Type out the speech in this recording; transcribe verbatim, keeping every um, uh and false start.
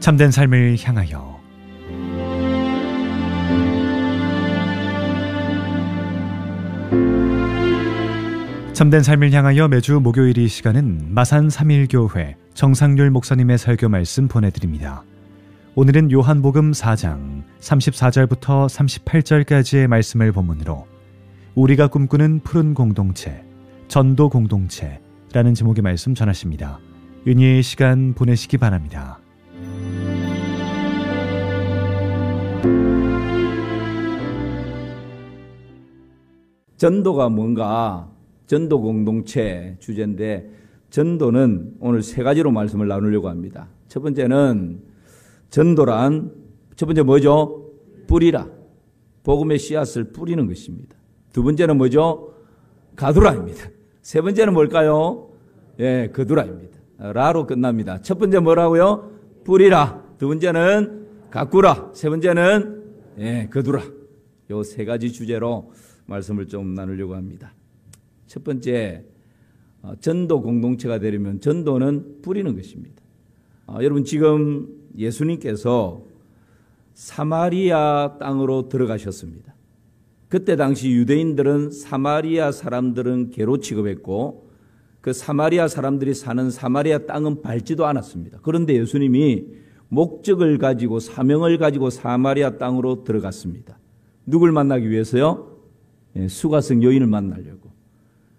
참된 삶을 향하여 참된 삶을 향하여 매주 목요일 이 시간은 마산 삼일교회 정상률 목사님의 설교 말씀 보내드립니다. 오늘은 요한복음 사 장 삼십사 절부터 삼십팔 절까지의 말씀을 본문으로 우리가 꿈꾸는 푸른 공동체, 전도 공동체라는 제목의 말씀 전하십니다. 은혜의 시간 보내시기 바랍니다. 전도가 뭔가? 전도 공동체 주제인데, 전도는 오늘 세 가지로 말씀을 나누려고 합니다. 첫 번째는 전도란 첫 번째 뭐죠? 뿌리라. 복음의 씨앗을 뿌리는 것입니다. 두 번째는 뭐죠? 가두라입니다. 세 번째는 뭘까요? 예, 거두라입니다. 라로 끝납니다. 첫 번째 뭐라고요? 뿌리라. 두 번째는 가꾸라. 세 번째는 예, 거두라. 요 세 가지 주제로 말씀을 좀 나누려고 합니다. 첫 번째, 전도 공동체가 되려면 전도는 뿌리는 것입니다. 아, 여러분 지금 예수님께서 사마리아 땅으로 들어가셨습니다. 그때 당시 유대인들은 사마리아 사람들은 개로 취급했고 그 사마리아 사람들이 사는 사마리아 땅은 밟지도 않았습니다. 그런데 예수님이 목적을 가지고 사명을 가지고 사마리아 땅으로 들어갔습니다. 누굴 만나기 위해서요? 예, 수가성 여인을 만나려고.